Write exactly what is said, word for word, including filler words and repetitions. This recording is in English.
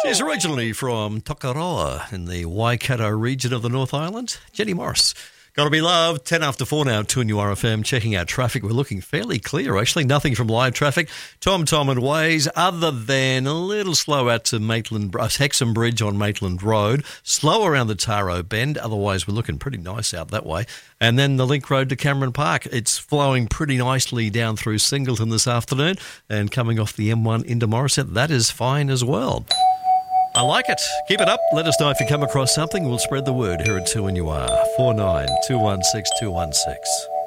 She's originally from Tokoroa in the Waikato region of the North Island. Jenny Morris. Gotta be loved. ten after four now, two N U R F M. Checking out traffic. We're looking fairly clear, actually. Nothing from live traffic. Tom Tom and Ways, other than a little slow out to Maitland, uh, Hexham Bridge on Maitland Road. Slow around the Taro Bend. Otherwise, we're looking pretty nice out that way. And then the link road to Cameron Park. It's flowing pretty nicely down through Singleton this afternoon. And coming off the M one into Morisset, that is fine as well. I like it. Keep it up. Let us know if you come across something. We'll spread the word here at two N U R. four nine two one six two one six.